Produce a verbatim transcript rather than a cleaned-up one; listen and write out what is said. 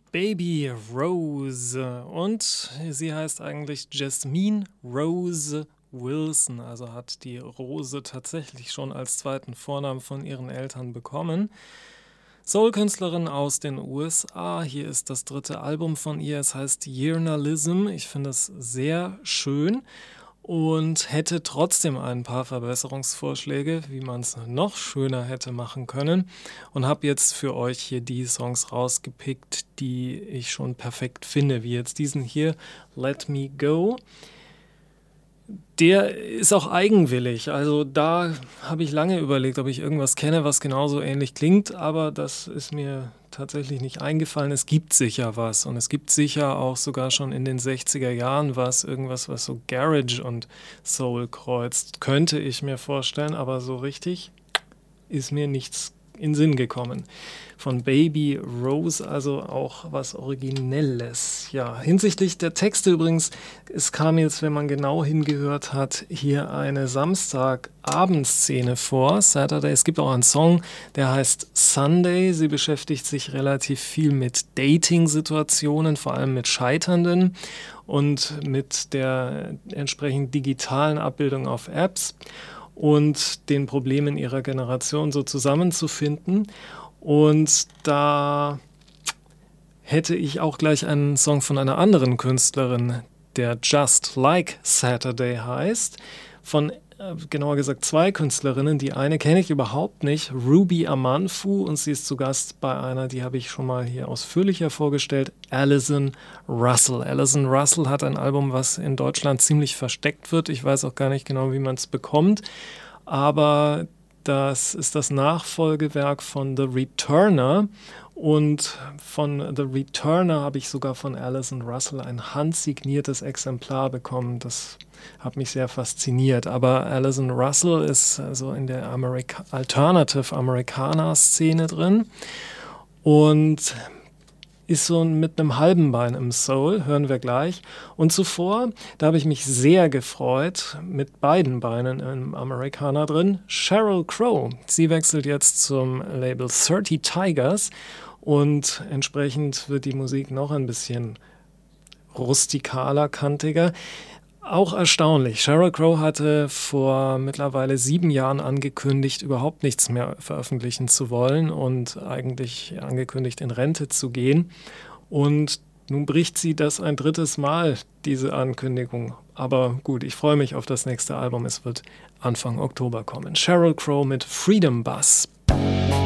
Baby Rose und sie heißt eigentlich Jasmine Rose Wilson, also hat die Rose tatsächlich schon als zweiten Vornamen von ihren Eltern bekommen. Soul-Künstlerin aus den U S A, hier ist das dritte Album von ihr, es heißt Yearnalism. Ich finde es sehr schön und hätte trotzdem ein paar Verbesserungsvorschläge, wie man es noch schöner hätte machen können, und habe jetzt für euch hier die Songs rausgepickt, die ich schon perfekt finde, wie jetzt diesen hier, Let Me Go. Der ist auch eigenwillig, also da habe ich lange überlegt, ob ich irgendwas kenne, was genauso ähnlich klingt, aber das ist mir tatsächlich nicht eingefallen. Es gibt sicher was und es gibt sicher auch sogar schon in den sechziger Jahren was, irgendwas, was so Garage und Soul kreuzt, könnte ich mir vorstellen, aber so richtig ist mir nichts in Sinn gekommen. Von Baby Rose, also auch was Originelles. Ja, hinsichtlich der Texte übrigens, es kam jetzt, wenn man genau hingehört hat, hier eine Samstagabendszene vor, Saturday. Es gibt auch einen Song, der heißt Sunday. Sie beschäftigt sich relativ viel mit Dating-Situationen, vor allem mit Scheiternden und mit der entsprechend digitalen Abbildung auf Apps und den Problemen ihrer Generation so zusammenzufinden. Und da hätte ich auch gleich einen Song von einer anderen Künstlerin, der Just Like Saturday heißt, von äh, genauer gesagt zwei Künstlerinnen. Die eine kenne ich überhaupt nicht, Ruby Amanfu, und sie ist zu Gast bei einer, die habe ich schon mal hier ausführlicher vorgestellt, Alison Russell. Alison Russell hat ein Album, was in Deutschland ziemlich versteckt wird. Ich weiß auch gar nicht genau, wie man es bekommt, aber das ist das Nachfolgewerk von The Returner, und von The Returner habe ich sogar von Alison Russell ein handsigniertes Exemplar bekommen. Das hat mich sehr fasziniert. Aber Alison Russell ist also in der Amerika- Alternative Americana-Szene drin und ist so mit einem halben Bein im Soul, hören wir gleich. Und zuvor, da habe ich mich sehr gefreut, mit beiden Beinen im Americana drin, Sheryl Crow. Sie wechselt jetzt zum Label thirty Tigers und entsprechend wird die Musik noch ein bisschen rustikaler, kantiger. Auch erstaunlich. Sheryl Crow hatte vor mittlerweile sieben Jahren angekündigt, überhaupt nichts mehr veröffentlichen zu wollen und eigentlich angekündigt, in Rente zu gehen. Und nun bricht sie das ein drittes Mal, diese Ankündigung. Aber gut, ich freue mich auf das nächste Album. Es wird Anfang Oktober kommen. Sheryl Crow mit Freedom Bus.